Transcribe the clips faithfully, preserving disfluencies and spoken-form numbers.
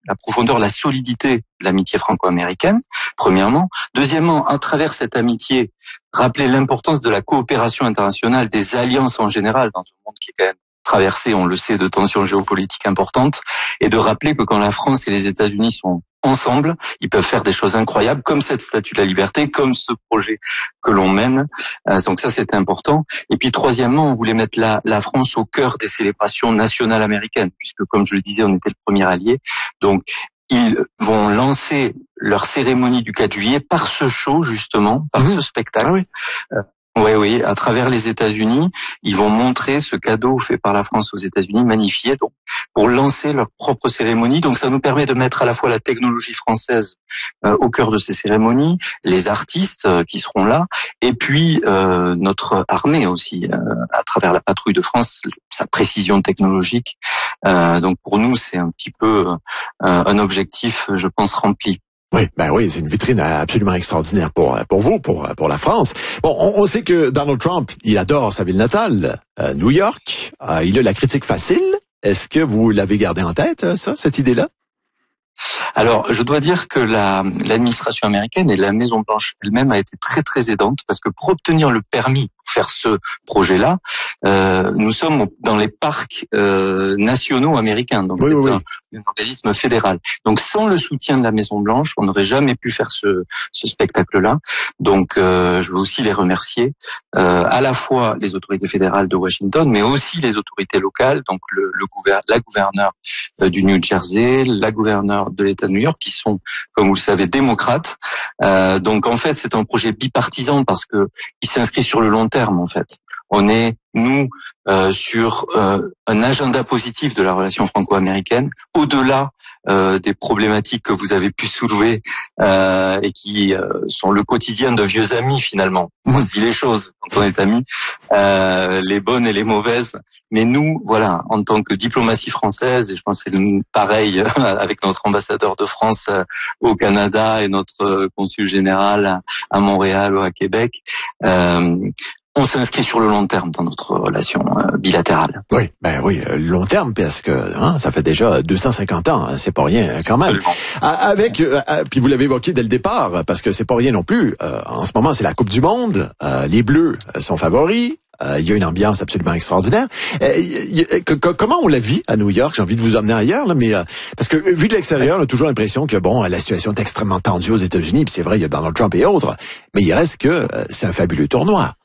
la profondeur, la solidité de l'amitié franco-américaine, premièrement. Deuxièmement, à travers cette amitié, rappeler l'importance de la coopération internationale, des alliances en général, dans un monde qui est quand même traversé, on le sait, de tensions géopolitiques importantes, et de rappeler que quand la France et les États-Unis sont ensemble, ils peuvent faire des choses incroyables, comme cette Statue de la Liberté, comme ce projet que l'on mène. Euh, donc ça, c'était important. Et puis, troisièmement, on voulait mettre la, la France au cœur des célébrations nationales américaines, puisque, comme je le disais, on était le premier allié. Donc, ils vont lancer leur cérémonie du quatre juillet par ce show, justement, par mmh. ce spectacle. Ah oui. Euh, Oui, oui, à travers les États-Unis, ils vont montrer ce cadeau fait par la France aux États-Unis, magnifié, donc, pour lancer leur propre cérémonie. Donc, ça nous permet de mettre à la fois la technologie française euh, au cœur de ces cérémonies, les artistes euh, qui seront là, et puis euh, notre armée aussi, euh, à travers la patrouille de France, sa précision technologique. Euh, donc, pour nous, c'est un petit peu euh, un objectif, je pense, rempli. Oui, ben oui, c'est une vitrine absolument extraordinaire pour pour vous, pour pour la France. Bon, on, on sait que Donald Trump, il adore sa ville natale, euh, New York. Euh, il a la critique facile. Est-ce que vous l'avez gardé en tête, ça, cette idée-là? Alors, je dois dire que la, l'administration américaine et la Maison-Blanche elle-même a été très, très aidante parce que pour obtenir le permis pour faire ce projet-là, euh, nous sommes dans les parcs euh, nationaux américains. Donc, oui, c'est oui, un, oui. un organisme fédéral. Donc, sans le soutien de la Maison-Blanche, on n'aurait jamais pu faire ce, ce spectacle-là. Donc, euh, je veux aussi les remercier, euh, à la fois les autorités fédérales de Washington, mais aussi les autorités locales, donc le, le gouver- la gouverneure du New Jersey, la gouverneure de l'État de New York, qui sont, comme vous le savez, démocrates. Euh, donc en fait, c'est un projet bipartisan parce que il s'inscrit sur le long terme. En fait, on est nous euh, sur euh, un agenda positif de la relation franco-américaine, au-delà euh, des problématiques que vous avez pu soulever euh, et qui euh, sont le quotidien de vieux amis finalement. On se dit les choses quand on est amis, euh, les bonnes et les mauvaises. Mais nous, voilà, en tant que diplomatie française, et je pense que c'est pareil avec notre ambassadeur de France au Canada et notre consul général à Montréal ou à Québec, euh, on s'inscrit sur le long terme dans notre relation euh, bilatérale. Oui, ben oui, euh, long terme parce que hein, ça fait déjà deux cent cinquante ans, hein, c'est pas rien quand même. Ah, avec euh, puis vous l'avez évoqué dès le départ parce que c'est pas rien non plus. Euh, en ce moment, c'est la Coupe du monde, euh, les Bleus sont favoris. Euh, il y a une ambiance absolument extraordinaire. Euh, y, y, que, que, comment on la vit à New York? J'ai envie de vous emmener ailleurs, là, mais euh, parce que vu de l'extérieur, on a toujours l'impression que bon, la situation est extrêmement tendue aux États-Unis. Puis c'est vrai, il y a Donald Trump et autres, mais il reste que euh, c'est un fabuleux tournoi.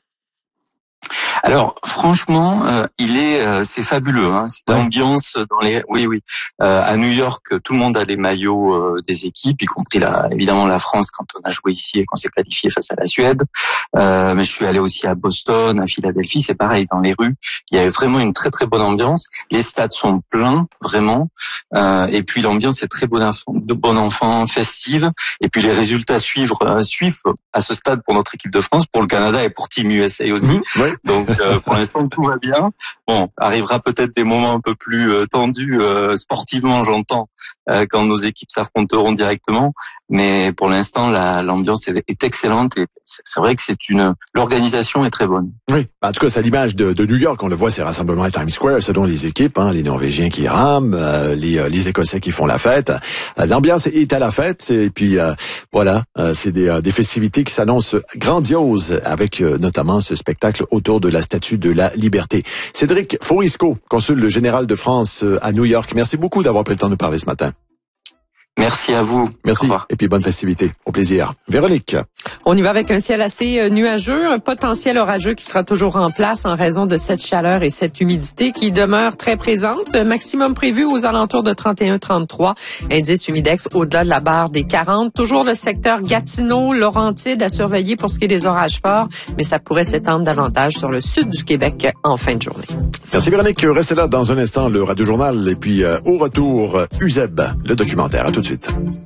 Alors franchement, euh, il est, euh, c'est fabuleux. Hein. C'est ouais. L'ambiance dans les, oui, oui. Euh, à New York, tout le monde a les maillots euh, des équipes, y compris la, évidemment la France quand on a joué ici et qu'on s'est qualifié face à la Suède. Euh, mais je suis allé aussi à Boston, à Philadelphie, c'est pareil dans les rues. Il y a vraiment une très très bonne ambiance. Les stades sont pleins vraiment. Euh, et puis l'ambiance est très bon enfant, de bon enfant, festive. Et puis les résultats suivent, euh, suivent à ce stade pour notre équipe de France, pour le Canada et pour Team U S A aussi. Mmh, ouais. Donc euh, pour l'instant tout va bien. Bon, arrivera peut-être des moments un peu plus euh, tendus euh, sportivement, j'entends, euh, quand nos équipes s'affronteront directement. Mais pour l'instant, la, l'ambiance est, est excellente et c'est, c'est vrai que c'est une l'organisation est très bonne. Oui, en tout cas, c'est à l'image de, de New York. On le voit, ces rassemblements à Times Square, selon les équipes, hein, les Norvégiens qui rament, euh, les, les Écossais qui font la fête. Euh, l'ambiance est à la fête et puis euh, voilà, euh, c'est des, euh, des festivités qui s'annoncent grandioses avec euh, notamment ce spectacle autour de la Statue de la Liberté. Cédric Forisco, consul général de France à New York, merci beaucoup d'avoir pris le temps de nous parler ce matin. Merci à vous. Merci. Et puis bonne festivité. Au plaisir. Véronique. On y va avec un ciel assez nuageux, un potentiel orageux qui sera toujours en place en raison de cette chaleur et cette humidité qui demeure très présente. Maximum prévu aux alentours de trente et un à trente-trois. Indice humidex au-delà de la barre des quarante. Toujours le secteur Gatineau, Laurentides à surveiller pour ce qui est des orages forts, mais ça pourrait s'étendre davantage sur le sud du Québec en fin de journée. Merci Véronique. Restez là dans un instant, le Radio Journal et puis euh, au retour, U Z E B, le documentaire. À tout de suite.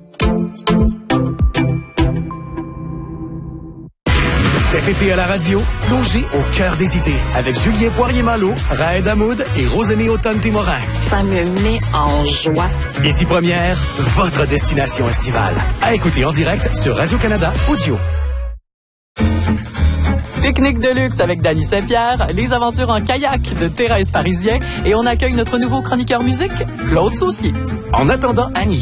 Cet été à la radio, plongez au cœur des idées avec Julien Poirier-Malo, Raed Hamoud et Rosemée Automne-Témorin. Ça me met en joie. Ici Première, votre destination estivale. À écouter en direct sur Radio-Canada Audio. Pique-nique de luxe avec Dany Saint-Pierre, les aventures en kayak de Thérèse Parisien et on accueille notre nouveau chroniqueur musique, Claude Saucier. En attendant Annie.